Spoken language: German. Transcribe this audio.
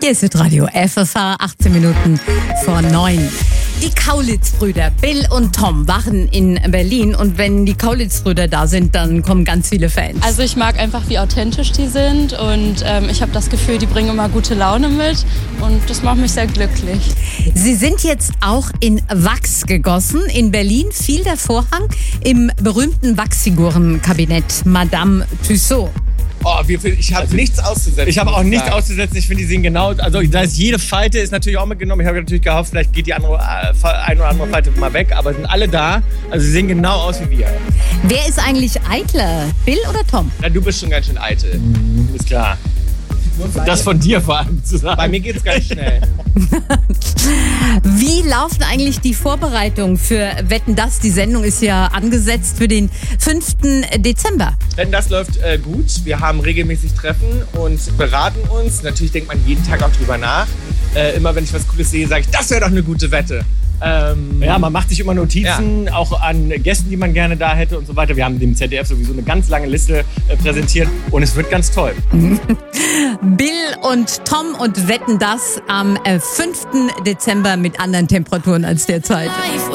Hier ist Radio FFH, 18 Minuten vor 9. Die Kaulitz-Brüder Bill und Tom waren in Berlin und wenn die Kaulitz-Brüder da sind, dann kommen ganz viele Fans. Also ich mag einfach, wie authentisch die sind und ich habe das Gefühl, die bringen immer gute Laune mit und das macht mich sehr glücklich. Sie sind jetzt auch in Wachs gegossen. In Berlin fiel der Vorhang im berühmten Wachsfigurenkabinett Madame Tussauds. Oh, ich habe nichts auszusetzen. Ich habe auch nichts auszusetzen. Ich finde, die sehen genau. Also, da ist jede Falte ist natürlich auch mitgenommen. Ich habe natürlich gehofft, vielleicht geht die eine oder andere Falte mal weg. Aber sind alle da. Also, sie sehen genau aus wie wir. Wer ist eigentlich eitler? Bill oder Tom? Na, du bist schon ganz schön eitel. Ist klar. Das von dir vor allem zu sagen. Bei mir geht's ganz schnell. Wie laufen eigentlich die Vorbereitungen für Wetten, dass? Die Sendung ist ja angesetzt für den 5. Dezember. Wenn das läuft gut, wir haben regelmäßig Treffen und beraten uns. Natürlich denkt man jeden Tag auch drüber nach. Immer wenn ich was Cooles sehe, sage ich, das wäre doch eine gute Wette. Ja, man macht sich immer Notizen, auch an Gästen, die man gerne da hätte und so weiter. Wir haben dem ZDF sowieso eine ganz lange Liste präsentiert und es wird ganz toll. Bill und Tom und Wetten, dass am 5. Dezember mit anderen Temperaturen als derzeit.